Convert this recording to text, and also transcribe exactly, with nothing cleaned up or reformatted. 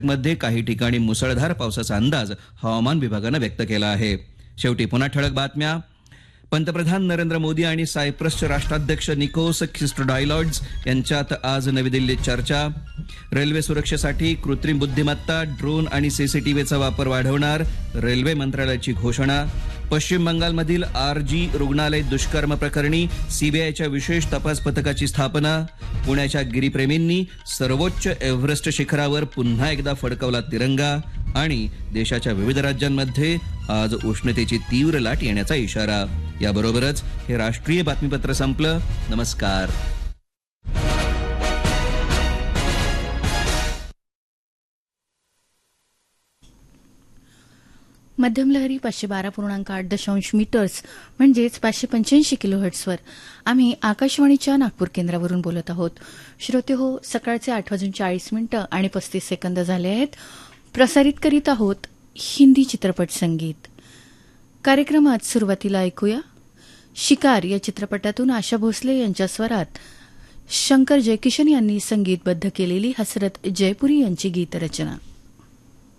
मध्ये काही ठिकाणी मुसळधार पावसाचा अंदाज हवामान विभागानं व्यक्त केला आहे. शेवटी पुन्हा ठळक बातम्या. पंतप्रधान नरेंद्र मोदी आणि सायप्रसचे राष्ट्राध्यक्ष निकोस ख्रिस्टोडायलॉइड्स यांच्यात आज नवी दिल्लीत चर्चा. रेल्वे सुरक्षेसाठी कृत्रिम बुद्धिमत्ता, ड्रोन आणि सीसीटीव्हीचा वापर वाढवणार, रेल्वे मंत्रालयाची घोषणा. पश्चिम बंगालमधील आर जी रुग्णालय दुष्कर्म प्रकरणी सीबीआयच्या विशेष तपास पथकाची स्थापना. पुण्याच्या गिरीप्रेमींनी सर्वोच्च एव्हरेस्ट शिखरावर पुन्हा एकदा फडकवला तिरंगा. आणि देशाच्या विविध राज्यांमध्ये आज उष्णतेची तीव्र लाट येण्याचा इशारा. याबरोबरच हे राष्ट्रीय बातमीपत्र संपलं. नमस्कार. मध्यम लहरी पाचशे बारा पूर्णांक आठ दशांश मीटर्स म्हणजेच पाचशे पंच्याऐंशी किलो हर्ट्सवर आम्ही आकाशवाणीच्या नागपूर केंद्रावरून बोलत आहोत. श्रोते हो, सकाळचे आठ वाजून चाळीस मिनिटं आणि पस्तीस सेकंद झाले आहेत. प्रसारित करीत आहोत हिंदी चित्रपट संगीत. कार्यक्रमात सुरुवातीला ऐकूया शिकार या चित्रपटातून आशा भोसले यांच्या स्वरात शंकर जयकिशन यांनी संगीतबद्ध केलेली हसरत जयपुरी यांची गीतरचना.